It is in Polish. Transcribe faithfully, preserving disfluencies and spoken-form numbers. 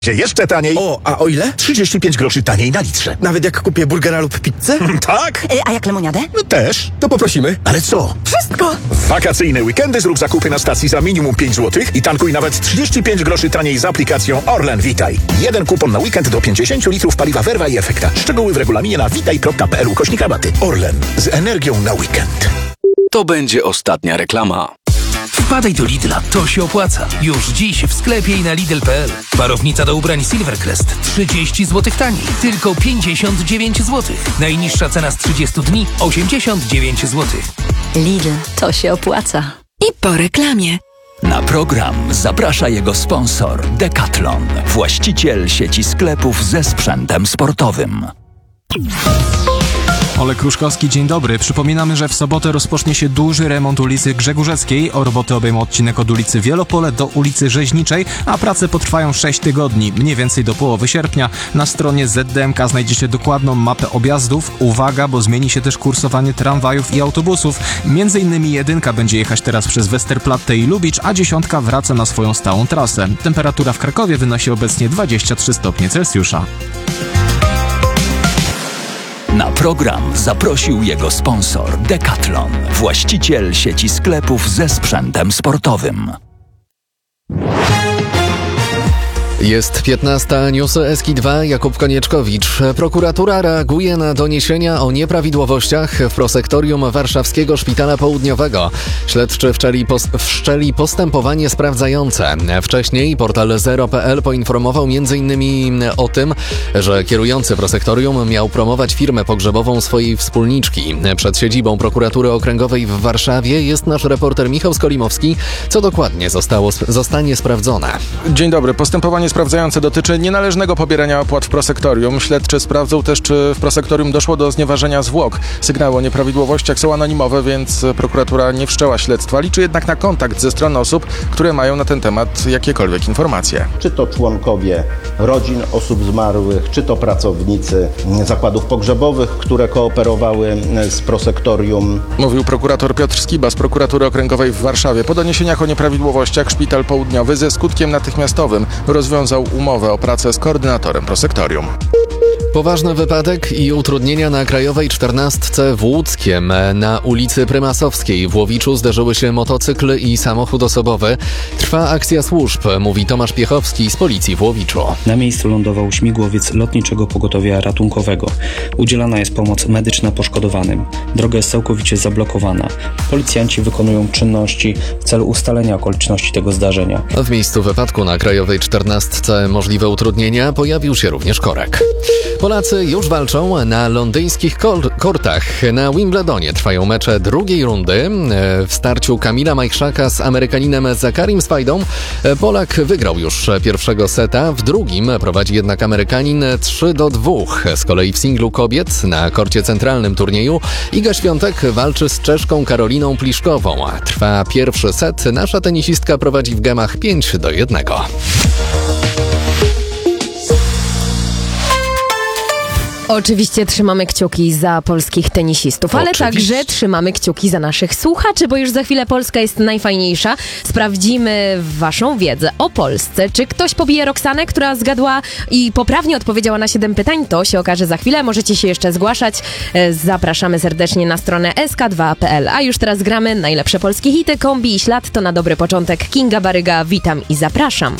Jeszcze taniej. O, a o ile? trzydzieści pięć groszy taniej na litrze. Nawet jak kupię burgera lub pizzę? Tak? E, a jak lemoniadę? No też. To poprosimy. Ale co? Wszystko! W wakacyjne weekendy zrób zakupy na stacji za minimum pięć złotych i tankuj nawet trzydzieści pięć groszy taniej z aplikacją Orlen Witaj. Jeden kupon na weekend do pięćdziesiąt litrów paliwa Verva i Efekta. Szczegóły w regulaminie na witaj kropka p l ukośnik rabaty. Orlen. Z energią na weekend. To będzie ostatnia reklama. Wpadaj do Lidla, to się opłaca. Już dziś w sklepie i na Lidl kropka p l. Parownica do ubrań Silvercrest trzydzieści złotych taniej, tylko pięćdziesiąt dziewięć złotych. Najniższa cena z trzydziestu dni osiemdziesiąt dziewięć złotych. Lidl, to się opłaca. I po reklamie. Na program zaprasza jego sponsor Decathlon, właściciel sieci sklepów ze sprzętem sportowym. Olek Kruszkowski, dzień dobry. Przypominamy, że w sobotę rozpocznie się duży remont ulicy Grzegórzewskiej. Roboty obejmą odcinek od ulicy Wielopole do ulicy Rzeźniczej, a prace potrwają sześć tygodni, mniej więcej do połowy sierpnia. Na stronie Z D M K znajdziecie dokładną mapę objazdów. Uwaga, bo zmieni się też kursowanie tramwajów i autobusów. Między innymi jedynka będzie jechać teraz przez Westerplatte i Lubicz, a dziesiątka wraca na swoją stałą trasę. Temperatura w Krakowie wynosi obecnie dwadzieścia trzy stopnie Celsjusza. Na program zaprosił jego sponsor Decathlon, właściciel sieci sklepów ze sprzętem sportowym. Jest piętnasta, newsy S K I dwa, Jakub Konieczkowicz. Prokuratura reaguje na doniesienia o nieprawidłowościach w prosektorium Warszawskiego Szpitala Południowego. Śledczy wszczęli, pos- wszczęli postępowanie sprawdzające. Wcześniej portal zero kropka p l poinformował m.in. o tym, że kierujący prosektorium miał promować firmę pogrzebową swojej wspólniczki. Przed siedzibą prokuratury okręgowej w Warszawie jest nasz reporter Michał Skolimowski. Co dokładnie zostało, zostanie sprawdzone? Dzień dobry. Postępowanie sprawdzające dotyczy nienależnego pobierania opłat w prosektorium. Śledczy sprawdzą też, czy w prosektorium doszło do znieważenia zwłok. Sygnały o nieprawidłowościach są anonimowe, więc prokuratura nie wszczęła śledztwa. Liczy jednak na kontakt ze strony osób, które mają na ten temat jakiekolwiek informacje. Czy to członkowie rodzin osób zmarłych, czy to pracownicy zakładów pogrzebowych, które kooperowały z prosektorium. Mówił prokurator Piotr Skiba z prokuratury okręgowej w Warszawie. Po doniesieniach o nieprawidłowościach Szpital Południowy ze skutkiem natychmiastowym rozwiązał umowę o pracę z koordynatorem prosektorium. Poważny wypadek i utrudnienia na Krajowej czternastce w Łódzkiem. Na ulicy Prymasowskiej w Łowiczu zderzyły się motocykl i samochód osobowy. Trwa akcja służb, mówi Tomasz Piechowski z Policji w Łowiczu. Na miejscu lądował śmigłowiec Lotniczego Pogotowia Ratunkowego. Udzielana jest pomoc medyczna poszkodowanym. Droga jest całkowicie zablokowana. Policjanci wykonują czynności w celu ustalenia okoliczności tego zdarzenia. W miejscu wypadku na Krajowej czternastce możliwe utrudnienia pojawił się również korek. Polacy już walczą na londyńskich kor- kortach. Na Wimbledonie trwają mecze drugiej rundy. W starciu Kamila Majchrzaka z Amerykaninem Zakarim Swajdą Polak wygrał już pierwszego seta, w drugim prowadzi jednak Amerykanin trzy do dwóch. Z kolei w singlu kobiet na korcie centralnym turnieju Iga Świątek walczy z Czeszką Karoliną Pliszkową. Trwa pierwszy set, nasza tenisistka prowadzi w gemach pięć do jednego. Oczywiście trzymamy kciuki za polskich tenisistów, ale Oczywiście. także trzymamy kciuki za naszych słuchaczy, bo już za chwilę Polska jest najfajniejsza. Sprawdzimy waszą wiedzę o Polsce. Czy ktoś pobije Roxanę, która zgadła i poprawnie odpowiedziała na siedem pytań? To się okaże za chwilę. Możecie się jeszcze zgłaszać. Zapraszamy serdecznie na stronę s k dwa kropka p l. A już teraz gramy najlepsze polskie hity. Kombi i Ślad to na dobry początek. Kinga Baryga, witam i zapraszam.